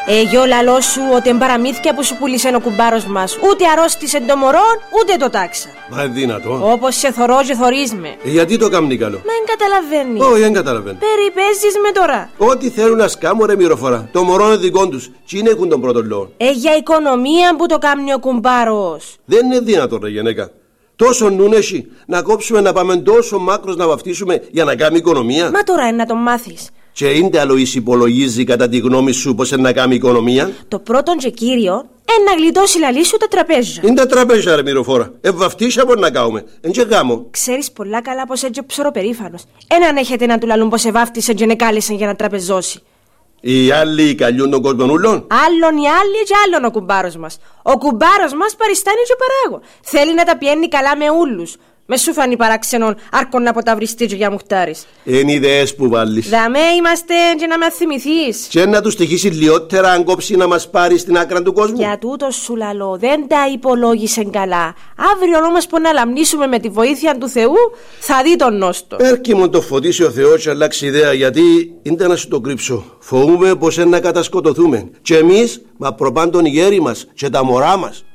Γιο λαλό σου ότι εμπαραμύθια που σου πουλήσε ο κουμπάρος μας. Ούτε αρρώστησε το μωρόν, ούτε το τάξα. Μα είναι δυνατό. Όπως σε θωρώ και θωρείς με. Γιατί το κάνει καλό? Μα εν καταλαβαίνει. Όχι, δεν καταλαβαίνω. Περιπέζεις με τώρα. Ό,τι θέλουν να σκάμω ρε μυροφορά. Το μωρό είναι δικό τους. Τι είναι έχουν τον πρώτο λόγο. Για οικονομία που το κάνει ο κουμπάρος. Δεν είναι δυνατό ρε γυναίκα. Τόσο νουν έχει να κόψουμε να πάμε τόσο μάκρος να βαφτίσουμε για να κάνει οικονομία. Μα τώρα είναι να τον μάθεις. Και είναι άλλο υπολογίζει κατά τη γνώμη σου πως είναι να κάνει οικονομία. Το πρώτον και κύριο να γλιτώσει λαλή σου τα τραπέζια. Είναι τα τραπέζια ρε μυροφόρα. Βαφτίσια μπορεί να κάνουμε. Εν και γάμο. Ξέρεις πολλά καλά πως έτσι ο ψωροπερήφανος. Έναν έχετε να του λαλούν πως βάφτισε και κάλεσαν για να τραπεζώσει. Οι άλλοι καλιούν τον κόσμο ούλων. Άλλον οι άλλοι και άλλον ο κουμπάρος μας. Ο κουμπάρος μας παριστάνει και παράγω. Θέλει να τα πιένει καλά με ούλους. Με σου φανεί παράξενον άρκον από τα βριστή και για μουχτάρεις. Είναι ιδέες που βάλεις. Δαμέ είμαστε και να μας θυμηθείς. Και να τους στοιχήσει λιότερα αν κόψει να μας πάρει στην άκρα του κόσμου. Για τούτο σου λαλώ, δεν τα υπολόγισε καλά. Αύριο όμως που να λαμνήσουμε με τη βοήθεια του Θεού θα δει τον νόστο. Πέρκει μου το φωτίσει ο Θεός και αλλάξει ιδέα, γιατί είναι να σου το κρύψω. Φοβούμαι πως να κατασκοτωθούμε. Και εμείς, μα προπάντων οι γέροι μας και τα μωρά μας.